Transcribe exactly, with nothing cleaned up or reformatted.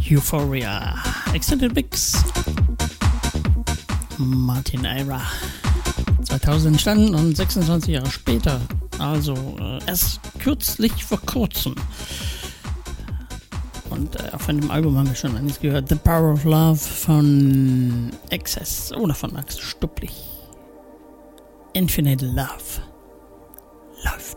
Euphoria. Extended Mix. Martin Eyra. zweitausend entstanden und sechsundzwanzig Jahre später. Also äh, erst kürzlich vor kurzem. Und äh, von dem Album haben wir schon einiges gehört. The Power of Love von Excess oder von Max Stupplich. Infinite Love. Love.